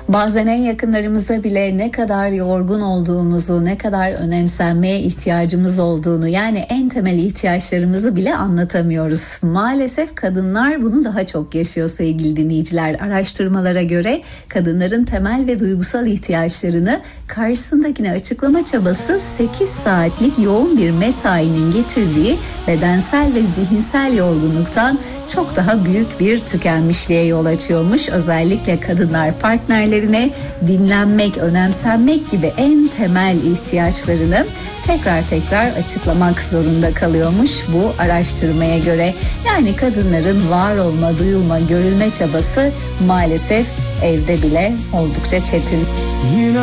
Bazen en yakınlarımıza bile ne kadar yorgun olduğumuzu, ne kadar önemsenmeye ihtiyacımız olduğunu, yani en temel ihtiyaçlarımızı bile anlatamıyoruz. Maalesef kadınlar bunu daha çok yaşıyor sevgili dinleyiciler. Araştırmalara göre kadınların temel ve duygusal ihtiyaçlarını karşısındakine açıklama çabası 8 saatlik yoğun bir mesainin getirdiği bedensel ve zihinsel yorgunluktan çok daha büyük bir tükenmişliğe yol açıyormuş. Özellikle kadınlar partnerlerine dinlenmek, önemsenmek gibi en temel ihtiyaçlarını tekrar açıklamak zorunda kalıyormuş bu araştırmaya göre. Yani kadınların var olma, duyulma, görülme çabası maalesef evde bile oldukça çetin.